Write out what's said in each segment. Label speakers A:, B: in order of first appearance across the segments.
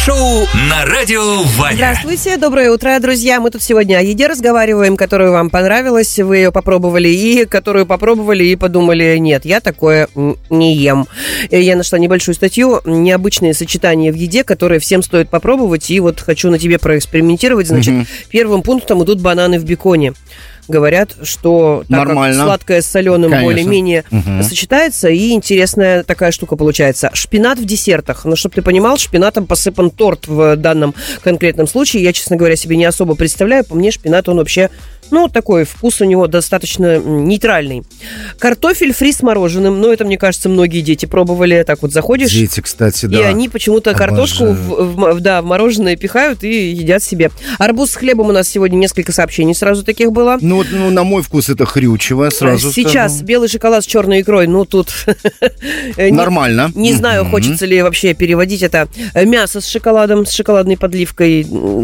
A: шоу на радио Ваня.
B: Здравствуйте, доброе утро, друзья. Мы тут сегодня о еде разговариваем, которую вам понравилась, вы ее попробовали, и которую попробовали и подумали, нет, я такое не ем. Я нашла небольшую статью «Необычные сочетания в еде, которые всем стоит попробовать», и вот хочу на тебе проэкспериментировать. Значит, первым пунктом идут бананы в беконе. Говорят, что так как сладкое с соленым более-менее сочетается, и интересная такая штука получается. Шпинат в десертах. Ну, чтобы ты понимал, шпинатом посыпан торт в данном конкретном случае. Я, честно говоря, себе не особо представляю. По мне, шпинат, он вообще, такой вкус у него достаточно нейтральный. Картофель фри с мороженым. Это, мне кажется, многие дети пробовали. Так вот заходишь.
C: Дети, кстати, да.
B: И они почему-то картошку в мороженое пихают и едят себе. Арбуз с хлебом у нас сегодня несколько сообщений сразу таких было.
C: На мой вкус это хрючево, сразу
B: сейчас
C: скажу.
B: Белый шоколад с черной икрой, тут...
C: Нормально.
B: Не знаю, хочется ли вообще переводить это. Мясо с шоколадом, с шоколадной подливкой.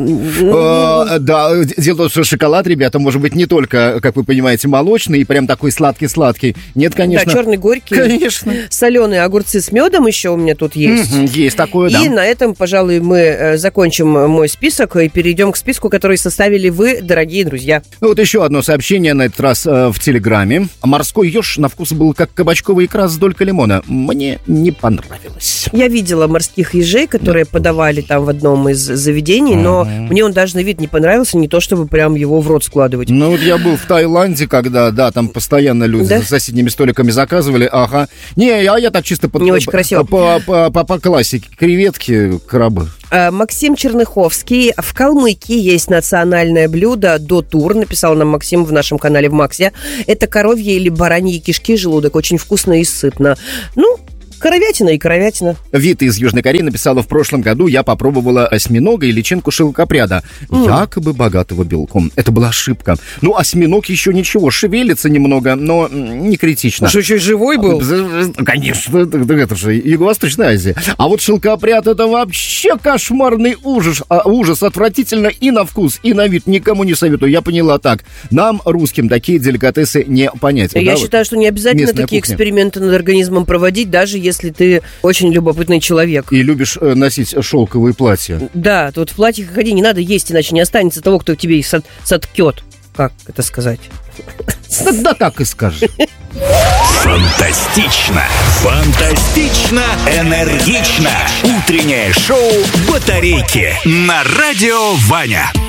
C: Да, дело в том, что шоколад, ребята, может быть не только, как вы понимаете, молочный и прям такой сладкий-сладкий. Нет, конечно.
B: Да, черный горький.
C: Конечно.
B: Соленые огурцы с медом еще у меня тут есть.
C: Есть такое, да.
B: И на этом, пожалуй, мы закончим мой список и перейдем к списку, который составили вы, дорогие друзья.
C: Вот еще одно сообщение, на этот раз в Телеграме. Морской еж на вкус был как кабачковая икра с долькой лимона. Мне не понравилось.
B: Я видела морских ежей, которые подавали там в одном из заведений, но мне он даже на вид не понравился, не то чтобы прям его в рот складывать.
C: Я был в Таиланде, когда, там постоянно люди за соседними столиками заказывали. Ага. Я так чисто
B: не очень красиво.
C: По классике. Креветки, крабы.
B: Максим Черныховский. В Калмыкии есть национальное блюдо дотур, написал нам Максим в нашем канале в Максе. Это коровьи или бараньи кишки, желудок. Очень вкусно и сытно. Коровятина и коровятина.
C: Вита из Южной Кореи написала: в прошлом году я попробовала осьминога и личинку шелкопряда, якобы богатого белком. Это была ошибка. Осьминог еще ничего, шевелится немного, но не критично.
B: Что, еще живой был?
C: Конечно, это же Юго-Восточная Азия. А вот шелкопряд — это вообще кошмарный ужас. Ужас, отвратительно и на вкус, и на вид. Никому не советую. Я поняла так. Нам, русским, такие деликатесы не понять.
B: Я считаю, что не обязательно такие эксперименты над организмом проводить, даже если ты очень любопытный человек.
C: И любишь носить шелковые платья.
B: Да, тут в платьях ходи, не надо есть, иначе не останется того, кто тебе их соткет. Как это сказать?
C: Да так и скажи.
A: Фантастично! Фантастично! Энергично! Утреннее шоу «Батарейки» на радио Ваня.